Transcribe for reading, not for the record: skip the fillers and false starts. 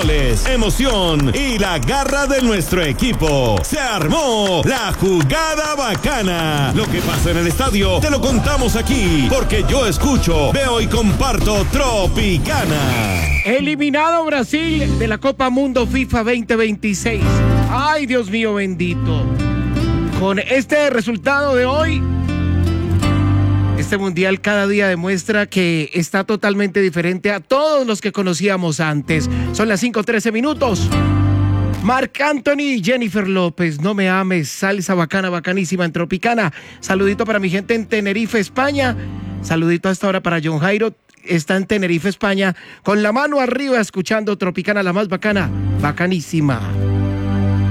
goles, emoción y la garra de nuestro equipo. Se armó la jugada bacana. Lo que pasa en el estadio te lo contamos aquí, porque yo escucho, veo y comparto Tropicana. Eliminado Brasil de la Copa Mundo FIFA 2026. Ay, Dios mío bendito. Con este resultado de hoy, este mundial cada día demuestra que está totalmente diferente a todos los que conocíamos antes. Son las 5:13 minutos. Marc Anthony y Jennifer López, no me ames, salsa bacana, bacanísima en Tropicana. Saludito para mi gente en Tenerife, España. Saludito hasta ahora para John Jairo, está en Tenerife, España, con la mano arriba escuchando Tropicana, la más bacana, bacanísima.